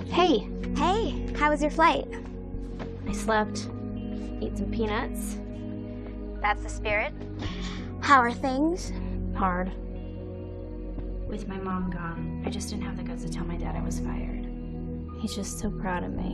Hey, Hey, how was your flight? I slept, ate some peanuts. That's the spirit. How are things? Hard. With my mom gone, I just didn't have the guts to tell my dad I was fired. He's just so proud of me.